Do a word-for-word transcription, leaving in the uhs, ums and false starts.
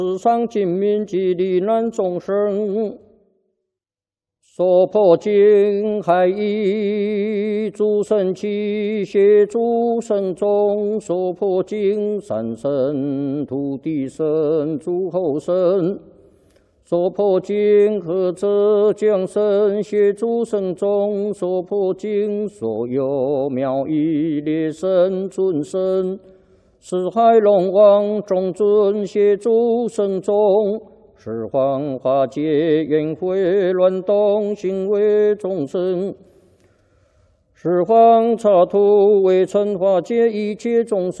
世上尽民及罹难众生，所破经海义，诸神奇协诸神众，所破经三神、土地神、诸后神，所破经何者降神协诸神众，所破经所有妙义列神尊神。 四海龙王众尊协诸神众，十方化界圆会乱动行为众生，十方刹土为尘化界一切众生。